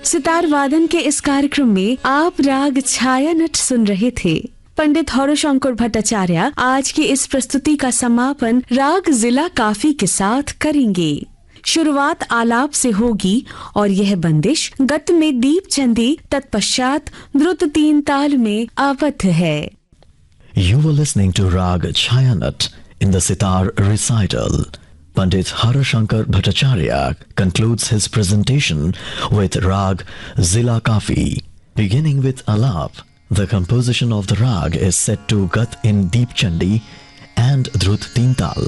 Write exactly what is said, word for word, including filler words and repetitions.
सितार वादन के इस कार्यक्रम में आप राग छाया नट सुन रहे थे। पंडित हरशंकर भट्टाचार्य आज की इस प्रस्तुति का समापन राग जिला काफी के साथ करेंगे। शुरुआत आलाप से होगी और यह बंदिश गत में दीप चंदी तत्पश्चात द्रुत तीन ताल में आबद्ध है। You were listening to Rag Chayanat in the sitar recital. Pandit Harashankar Bhattacharya concludes his presentation with Rag Zila Kafi. Beginning with Alap, the composition of the rag is set to Gat in Deep Chandi and Drut Teen Tal.